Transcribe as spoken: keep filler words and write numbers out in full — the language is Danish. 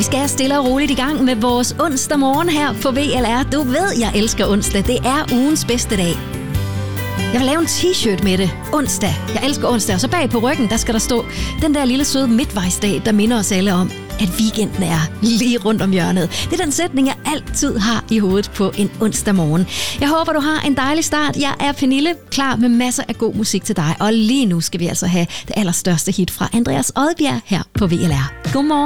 Vi skal stille og roligt i gang med vores onsdag morgen her på V L R. Du ved, jeg elsker onsdag. Det er ugens bedste dag. Jeg vil lave en t-shirt med det. Onsdag. Jeg elsker onsdag. Og så bag på ryggen, der skal der stå den der lille søde midtvejsdag, der minder os alle om, at weekenden er lige rundt om hjørnet. Det er den sætning, jeg altid har i hovedet på en onsdag morgen. Jeg håber, du har en dejlig start. Jeg er Pernille, klar med masser af god musik til dig. Og lige nu skal vi altså have det allerstørste hit fra Andreas Odbjerg her på V L R. Godmorgen.